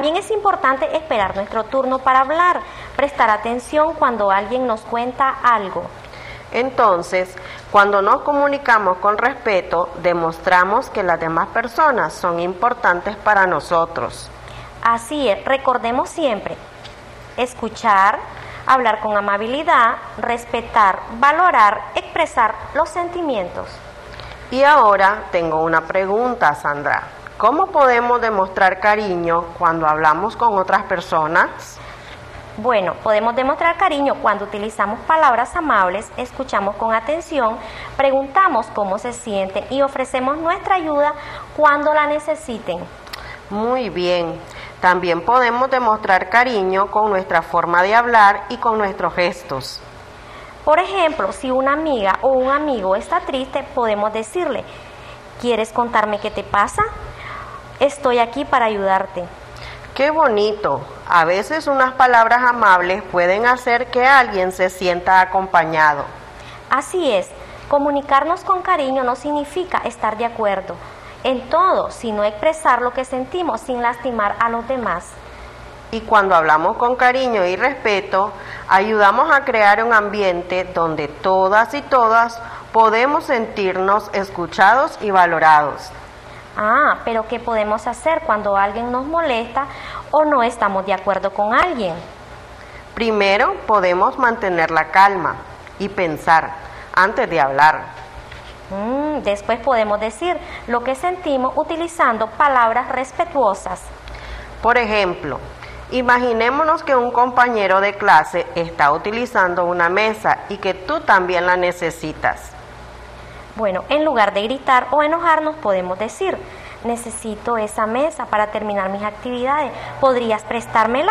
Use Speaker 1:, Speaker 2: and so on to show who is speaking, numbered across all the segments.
Speaker 1: También es importante esperar nuestro turno para hablar, prestar atención cuando alguien nos cuenta algo.
Speaker 2: Entonces, cuando nos comunicamos con respeto, demostramos que las demás personas son importantes para nosotros.
Speaker 1: Así es, recordemos siempre, escuchar, hablar con amabilidad, respetar, valorar, expresar los sentimientos.
Speaker 2: Y ahora tengo una pregunta, Sandra. ¿Cómo podemos demostrar cariño cuando hablamos con otras personas?
Speaker 1: Bueno, podemos demostrar cariño cuando utilizamos palabras amables, escuchamos con atención, preguntamos cómo se sienten y ofrecemos nuestra ayuda cuando la necesiten.
Speaker 2: Muy bien. También podemos demostrar cariño con nuestra forma de hablar y con nuestros gestos.
Speaker 1: Por ejemplo, si una amiga o un amigo está triste, podemos decirle, ¿quieres contarme qué te pasa? Estoy aquí para ayudarte.
Speaker 2: ¡Qué bonito! A veces unas palabras amables pueden hacer que alguien se sienta acompañado.
Speaker 1: Así es, comunicarnos con cariño no significa estar de acuerdo en todo, sino expresar lo que sentimos sin lastimar a los demás.
Speaker 2: Y cuando hablamos con cariño y respeto, ayudamos a crear un ambiente donde todas y todas podemos sentirnos escuchados y valorados.
Speaker 1: Pero ¿qué podemos hacer cuando alguien nos molesta o no estamos de acuerdo con alguien?
Speaker 2: Primero, podemos mantener la calma y pensar antes de hablar.
Speaker 1: Después podemos decir lo que sentimos utilizando palabras respetuosas.
Speaker 2: Por ejemplo, imaginémonos que un compañero de clase está utilizando una mesa y que tú también la necesitas.
Speaker 1: Bueno, en lugar de gritar o enojarnos podemos decir, necesito esa mesa para terminar mis actividades, ¿podrías prestármela?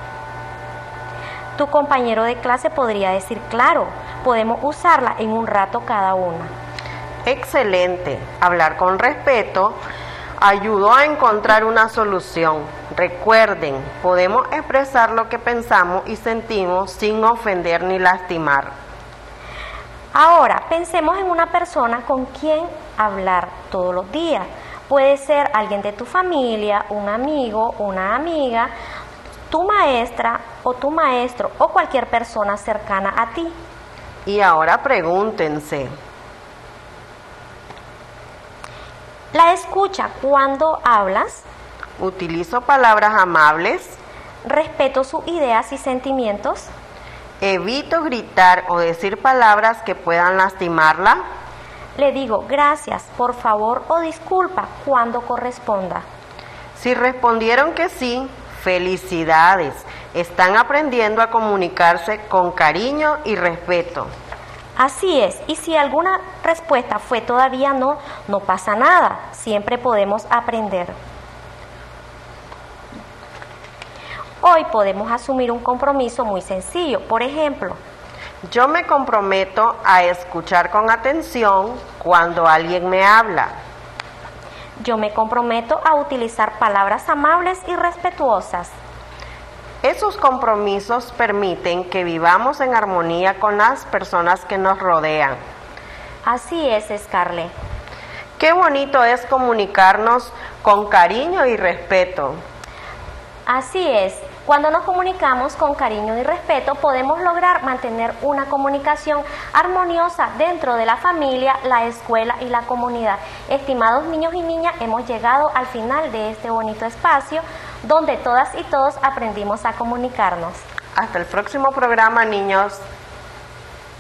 Speaker 1: Tu compañero de clase podría decir, claro, podemos usarla en un rato cada una.
Speaker 2: Excelente, hablar con respeto ayudó a encontrar una solución. Recuerden, podemos expresar lo que pensamos y sentimos sin ofender ni lastimar.
Speaker 1: Ahora, pensemos en una persona con quien hablar todos los días. Puede ser alguien de tu familia, un amigo, una amiga, tu maestra o tu maestro o cualquier persona cercana a ti.
Speaker 2: Y ahora pregúntense.
Speaker 1: La escucha cuando hablas.
Speaker 2: ¿Utilizo palabras amables?
Speaker 1: ¿Respeto sus ideas y sentimientos?
Speaker 2: ¿Evito gritar o decir palabras que puedan lastimarla?
Speaker 1: Le digo gracias, por favor o disculpa cuando corresponda.
Speaker 2: Si respondieron que sí, felicidades. Están aprendiendo a comunicarse con cariño y respeto.
Speaker 1: Así es, y si alguna respuesta fue todavía no, no pasa nada. Siempre podemos aprender. Hoy podemos asumir un compromiso muy sencillo. Por ejemplo,
Speaker 2: yo me comprometo a escuchar con atención cuando alguien me habla.
Speaker 1: Yo me comprometo a utilizar palabras amables y respetuosas.
Speaker 2: Esos compromisos permiten que vivamos en armonía con las personas que nos rodean.
Speaker 1: Así es, Scarlett.
Speaker 2: Qué bonito es comunicarnos con cariño y respeto.
Speaker 1: Así es. Cuando nos comunicamos con cariño y respeto, podemos lograr mantener una comunicación armoniosa dentro de la familia, la escuela y la comunidad. Estimados niños y niñas, hemos llegado al final de este bonito espacio donde todas y todos aprendimos a comunicarnos.
Speaker 2: Hasta el próximo programa, niños.